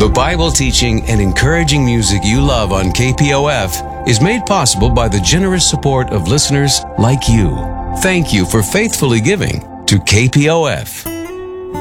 The Bible teaching and encouraging music you love on KPOF is made possible by the generous support of listeners like you. Thank you for faithfully giving to KPOF.